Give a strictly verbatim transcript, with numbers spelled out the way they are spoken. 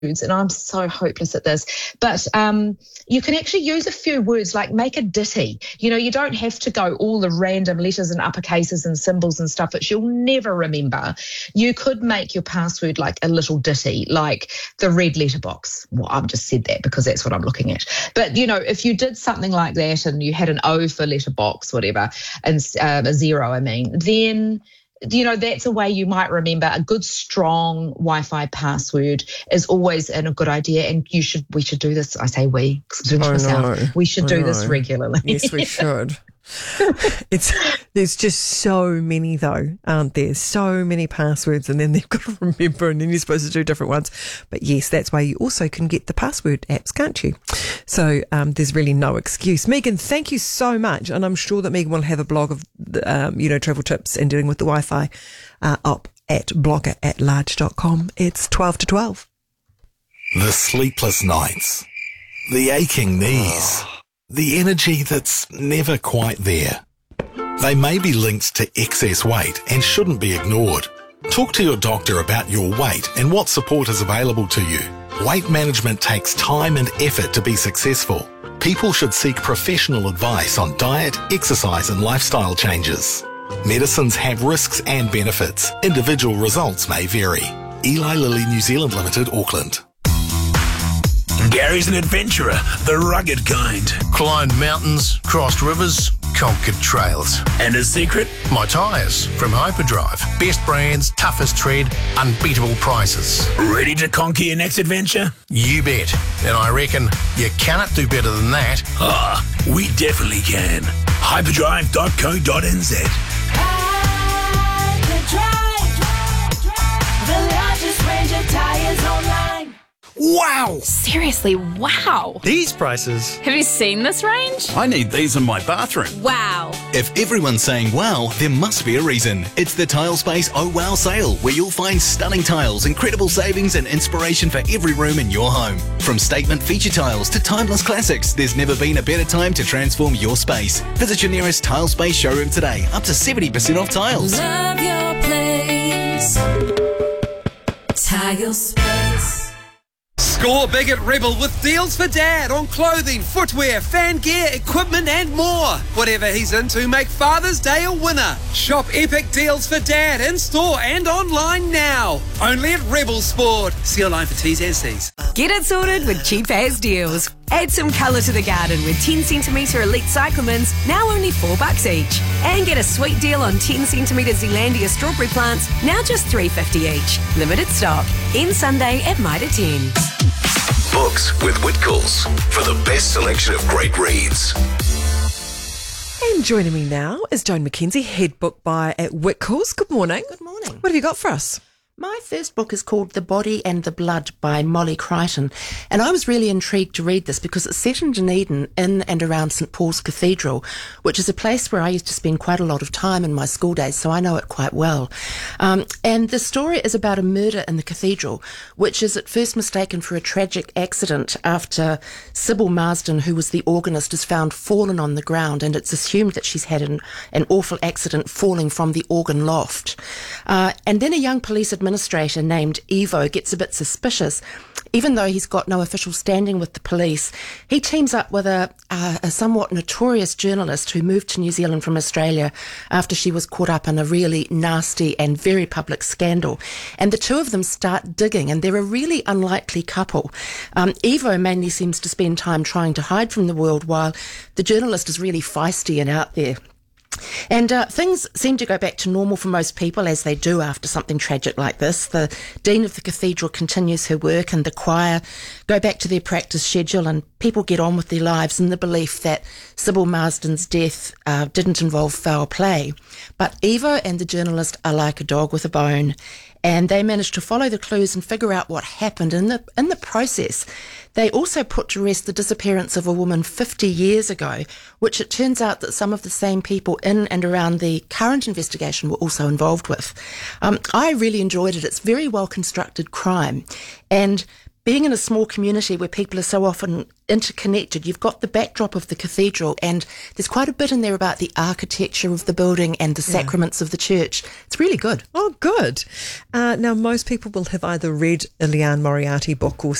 and I'm so hopeless at this, but um, you can actually use a few words, like make a ditty. You know, you don't have to go all the random letters and uppercases and symbols and stuff that you'll never remember. You could make your password like a little ditty, like the red letterbox. Well, I've just said that because that's what I'm looking at. But, you know, if you did something like that and you had an O for letterbox, whatever, and um, a zero, I mean, then... you know, that's a way you might remember. A good, strong Wi-Fi password is always a good idea, and you should. We should do this. I say we, because I'm doing it myself. know. We should I do know. this regularly. Yes, we should. It's there's just so many though, aren't there? So many passwords, and then they've got to remember, and then you're supposed to do different ones. But yes, that's why you also can get the password apps, can't you? So um, there's really no excuse. Megan, thank you so much, and I'm sure that Megan will have a blog of um, you know travel tips and dealing with the Wi-Fi uh, up at blogger at large dot com. It's twelve to twelve. The sleepless nights, the aching knees. The energy that's never quite there. They may be linked to excess weight and shouldn't be ignored. Talk to your doctor about your weight and what support is available to you. Weight management takes time and effort to be successful. People should seek professional advice on diet, exercise and lifestyle changes. Medicines have risks and benefits. Individual results may vary. Eli Lilly New Zealand Limited, Auckland. Gary's an adventurer, the rugged kind. Climbed mountains, crossed rivers, conquered trails. And his secret? My tyres from Hyperdrive. Best brands, toughest tread, unbeatable prices. Ready to conquer your next adventure? You bet. And I reckon you cannot do better than that. Ah, we definitely can. hyperdrive dot co dot n z. Hyperdrive, the largest range of tyres online. Wow! Seriously, wow. These prices. Have you seen this range? I need these in my bathroom. Wow. If everyone's saying wow, there must be a reason. It's the Tilespace Oh Wow sale, where you'll find stunning tiles, incredible savings and inspiration for every room in your home. From statement feature tiles to timeless classics, there's never been a better time to transform your space. Visit your nearest Tilespace showroom today, up to seventy percent off tiles. Love your place. Tilespace. Score big at Rebel with deals for Dad on clothing, footwear, fan gear, equipment and more. Whatever he's into, make Father's Day a winner. Shop epic deals for Dad in store and online now. Only at Rebel Sport. See online for T's and C's. Get it sorted with Cheap As Deals. Add some colour to the garden with ten centimetre Elite Cyclamens, now only four bucks each. And get a sweet deal on ten centimetre Zealandia strawberry plants, now just three fifty each. Limited stock. End Sunday at Mitre ten. Books with Whitcoulls for the best selection of great reads. And joining me now is Joan McKenzie, head book buyer at Whitcoulls. Good morning. Good morning. What have you got for us? My first book is called The Body and the Blood by Molly Crichton, and I was really intrigued to read this because it's set in Dunedin in and around St Paul's Cathedral, which is a place where I used to spend quite a lot of time in my school days, so I know it quite well. Um, and the story is about a murder in the cathedral, which is at first mistaken for a tragic accident after Sybil Marsden, who was the organist, is found fallen on the ground, and it's assumed that she's had an, an awful accident falling from the organ loft. Uh, and then a young police administrator administrator named Evo gets a bit suspicious. Even though he's got no official standing with the police, he teams up with a, a, a somewhat notorious journalist who moved to New Zealand from Australia after she was caught up in a really nasty and very public scandal. And the two of them start digging, and they're a really unlikely couple. Um, Evo mainly seems to spend time trying to hide from the world, while the journalist is really feisty and out there. And uh, things seem to go back to normal for most people, as they do after something tragic like this. The Dean of the Cathedral continues her work, and the choir go back to their practice schedule, and people get on with their lives in the belief that Sybil Marsden's death uh, didn't involve foul play. But Evo and the journalist are like a dog with a bone, and they manage to follow the clues and figure out what happened. In the in the process, they also put to rest the disappearance of a woman fifty years ago, which it turns out that some of the same people in and around the current investigation were also involved with. Um, I really enjoyed it. It's very well constructed crime, and being in a small community where people are so often interconnected, you've got the backdrop of the cathedral, and there's quite a bit in there about the architecture of the building and the sacraments yeah. of the church. It's really good. Oh, good. Uh, now, most people will have either read a Liane Moriarty book or